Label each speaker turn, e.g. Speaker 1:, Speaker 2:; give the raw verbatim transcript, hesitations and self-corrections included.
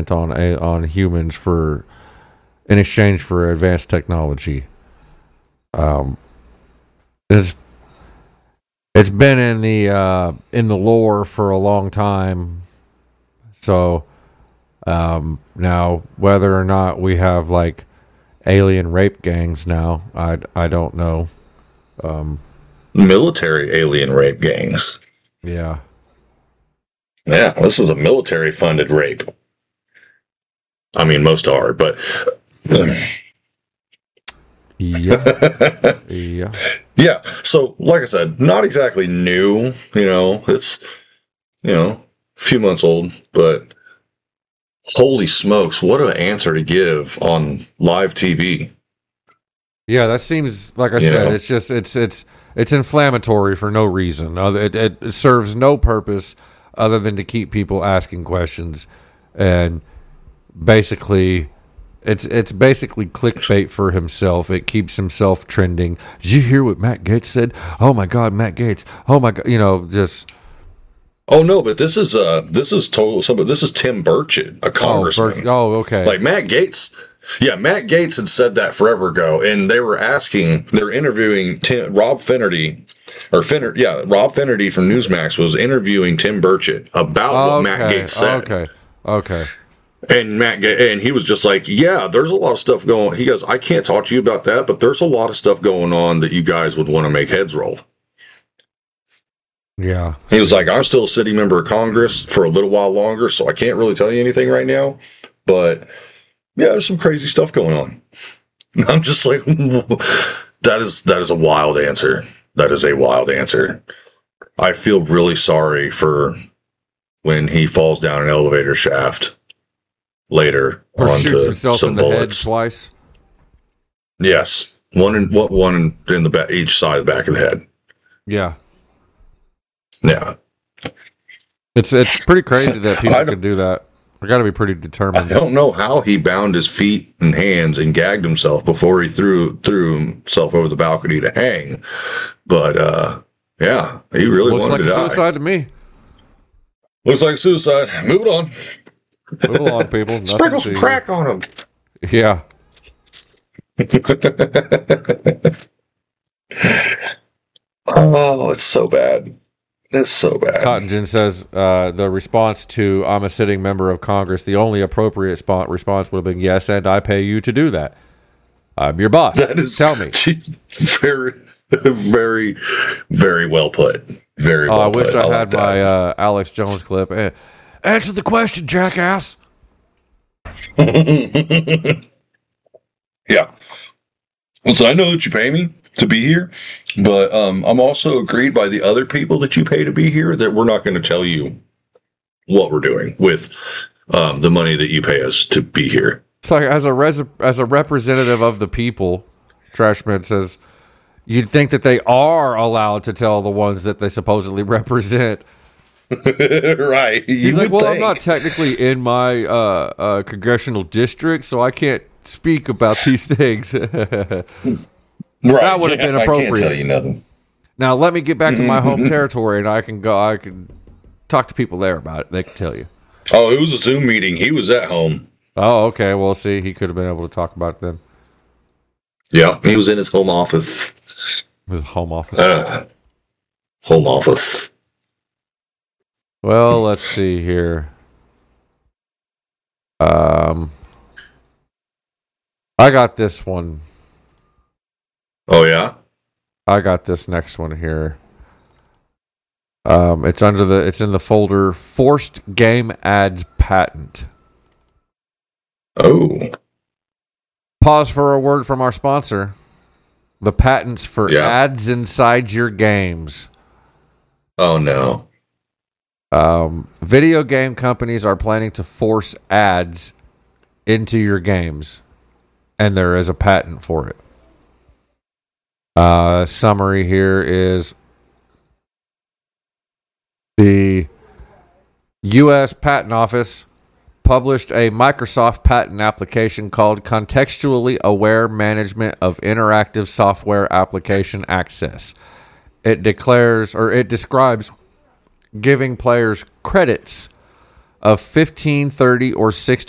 Speaker 1: experiment on a, on humans for in exchange for advanced technology. Um, it's it's been in the uh, in the lore for a long time. So um, now, whether or not we have like alien rape gangs now, I I don't know. Um,
Speaker 2: Military alien rape gangs.
Speaker 1: Yeah.
Speaker 2: Yeah, this is a military-funded rape. I mean, most are, but...
Speaker 1: yeah. yeah.
Speaker 2: Yeah, so, like I said, not exactly new, you know, it's, you know, a few months old, but holy smokes, what an answer to give on live T V.
Speaker 1: Yeah, that seems, like I
Speaker 2: You
Speaker 1: said,
Speaker 2: know?
Speaker 1: it's just, it's, it's, it's inflammatory for no reason. It, it, it serves no purpose other than to keep people asking questions, and basically, it's it's basically clickbait for himself. It keeps himself trending. Did you hear what Matt Gaetz said? Oh my God, Matt Gaetz. Oh my God, you know, just.
Speaker 2: Oh no, but this is uh this is total. Somebody, this is Tim Burchett, a congressman.
Speaker 1: Oh, Bur- oh, okay.
Speaker 2: Like Matt Gaetz. Yeah, Matt Gaetz had said that forever ago, and they were asking, they were interviewing Tim, Rob Finnerty, or Finner, yeah, Rob Finnerty from Newsmax was interviewing Tim Burchett about
Speaker 1: okay.
Speaker 2: what Matt Gaetz said.
Speaker 1: Okay, okay.
Speaker 2: And Matt, Ga- and he was just like, yeah, there's a lot of stuff going. He goes, I can't talk to you about that, but there's a lot of stuff going on that you guys would want to make heads roll.
Speaker 1: Yeah.
Speaker 2: He was like, I'm still a city member of Congress for a little while longer, so I can't really tell you anything right now, but. Yeah, there's some crazy stuff going on. I'm just like, that is that is a wild answer. That is a wild answer. I feel really sorry for when he falls down an elevator shaft later
Speaker 1: Or
Speaker 2: onto
Speaker 1: shoots himself
Speaker 2: some
Speaker 1: in the
Speaker 2: bullets.
Speaker 1: head twice.
Speaker 2: Yes, one in one, one in, in the back, each side of the back of the head.
Speaker 1: Yeah,
Speaker 2: Yeah,
Speaker 1: it's it's pretty crazy that people can do that. I got to be pretty determined.
Speaker 2: I don't know how he bound his feet and hands and gagged himself before he threw threw himself over the balcony to hang. But uh, yeah, he really
Speaker 1: Looks
Speaker 2: wanted
Speaker 1: like
Speaker 2: to
Speaker 1: a
Speaker 2: die.
Speaker 1: suicide to me.
Speaker 2: Looks like suicide. Move it on.
Speaker 1: Move along, people. Nothing
Speaker 2: Sprinkle
Speaker 1: to
Speaker 2: some
Speaker 1: see
Speaker 2: crack on him.
Speaker 1: here.
Speaker 2: Oh, it's so bad. It's so bad.
Speaker 1: Cotton Gin says uh, the response to "I'm a sitting member of Congress," the only appropriate spo- response would have been "Yes, and I pay you to do that. I'm your boss.
Speaker 2: That is
Speaker 1: Tell me."
Speaker 2: Very, very, very well put. Very
Speaker 1: Oh,
Speaker 2: well
Speaker 1: I wish
Speaker 2: put.
Speaker 1: I,
Speaker 2: like
Speaker 1: had
Speaker 2: that.
Speaker 1: my uh, Alex Jones clip. Eh, answer the question, jackass.
Speaker 2: Yeah. Well, so I know that you pay me to be here, but um, I'm also agreed by the other people that you pay to be here that we're not going to tell you what we're doing with um, the money that you pay us to be here.
Speaker 1: It's like as a res- as a representative of the people, Trashman says, you'd think that they are allowed to tell the ones that they supposedly represent.
Speaker 2: Right.
Speaker 1: He's
Speaker 2: You
Speaker 1: like,
Speaker 2: would
Speaker 1: well, I'm
Speaker 2: think.
Speaker 1: not technically in my uh, uh, congressional district, so I can't speak about these things.
Speaker 2: Right.
Speaker 1: That would have been
Speaker 2: I
Speaker 1: appropriate.
Speaker 2: can't tell you nothing.
Speaker 1: Now, let me get back to my home territory, and I can go. I can talk to people there about it. They can tell you.
Speaker 2: Oh, it was a Zoom meeting. He was at home.
Speaker 1: Oh, okay. Well, see, he could have been able to talk about it then.
Speaker 2: Yeah, he was in his home office.
Speaker 1: His home office.
Speaker 2: Uh, home office.
Speaker 1: Well, let's see here. Um, I got this one.
Speaker 2: Oh, yeah?
Speaker 1: I got this next one here. Um, it's under the. It's in the folder. Forced game ads patent.
Speaker 2: Oh.
Speaker 1: Pause for a word from our sponsor. The patents for
Speaker 2: Yeah.
Speaker 1: ads inside your games.
Speaker 2: Oh, no.
Speaker 1: Um, video game companies are planning to force ads into your games, and there is a patent for it. Uh, summary here is the U S Patent Office published a Microsoft patent application called Contextually Aware Management of Interactive Software Application Access. It declares, or it describes giving players credits of fifteen, thirty, or sixty